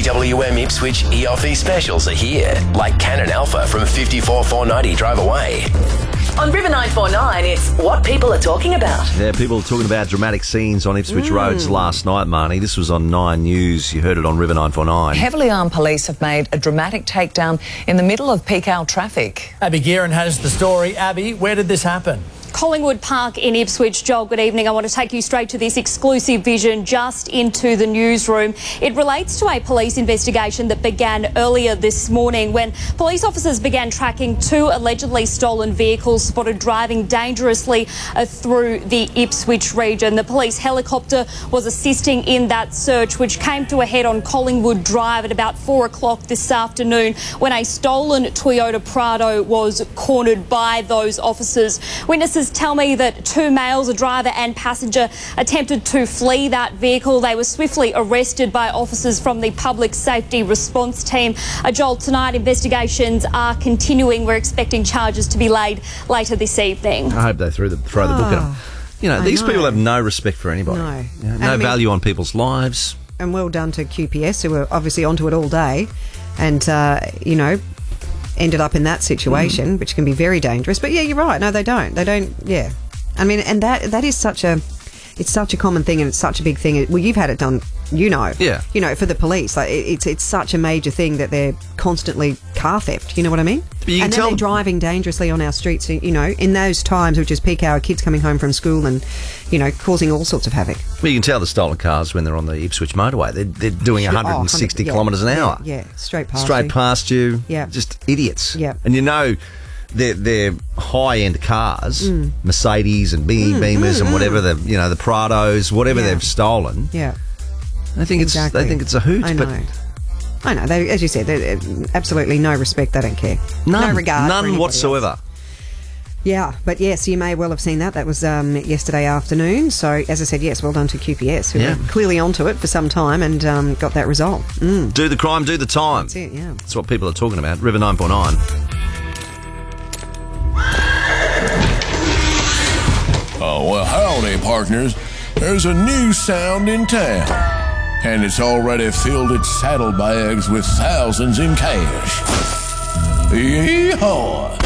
CWM Ipswich EOFE specials are here, like Canon Alpha from 54,490 drive away. On River 949, it's what people are talking about. Yeah, people are talking about dramatic scenes on Ipswich roads last night, Marnie. This was on 9 News. You heard it on River 949. Heavily armed police have made a dramatic takedown in the middle of peak hour traffic. Abby Gearan has the story. Abby, where did this happen? Collingwood Park in Ipswich. Joel, good evening. I want to take you straight to this exclusive vision just into the newsroom. It relates to a police investigation that began earlier this morning when police officers began tracking 2 allegedly stolen vehicles spotted driving dangerously through the Ipswich region. The police helicopter was assisting in that search, which came to a head on Collingwood Drive at about 4 o'clock this afternoon when a stolen Toyota Prado was cornered by those officers. Witnesses tell me that 2 males, a driver and passenger, attempted to flee that vehicle. They were swiftly arrested by officers from the Public Safety Response Team. Joel, tonight investigations are continuing. We're expecting charges to be laid later this evening. I hope they throw the book at them. You know, these people have no respect for anybody. No. You know, no value on people's lives. And well done to QPS, who were obviously onto it all day and, ended up in that situation, which can be very dangerous. But yeah, you're right. No, they don't. Yeah. I mean, and that is it's such a common thing and it's such a big thing. Well, you've had it done, Yeah. For the police. Like it's such a major thing that they're constantly car theft. You know what I mean? And then they're driving dangerously on our streets, in those times, which is peak hour, kids coming home from school and, causing all sorts of havoc. Well, you can tell the stolen cars when they're on the Ipswich motorway. They're doing 160 kilometres an hour. Yeah, straight Straight past you. Yeah. Just idiots. Yeah. And they're high-end cars, Mercedes and Beamers and whatever, the Prados, whatever they've stolen. Yeah. They think it's a hoot. I know. They, as you said, they're absolutely no respect. They don't care. None. No regard. None whatsoever. Else. Yeah, but yes, you may well have seen that. That was yesterday afternoon. So, as I said, yes, well done to QPS, who were clearly onto it for some time and got that result. Do the crime, do the time. That's it, yeah. That's what people are talking about. River 949. Oh, well, howdy, partners. There's a new sound in town, and it's already filled its saddlebags with thousands in cash. Yeehaw!